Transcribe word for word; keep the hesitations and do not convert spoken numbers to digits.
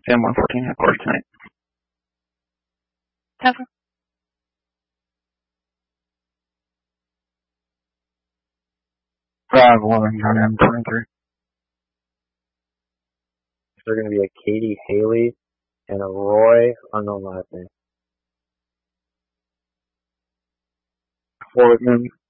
Sam one fourteen headquarters tonight. Cover. Five one, John M twenty-three. They're going to be a Katie Haley and a Roy, unknown last name. Four Whitman,